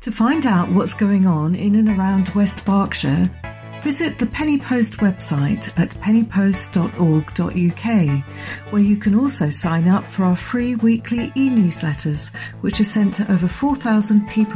To find out what's going on in and around West Berkshire, visit the Penny Post website at pennypost.org.uk, where you can also sign up for our free weekly e-newsletters, which are sent to over 4,000 people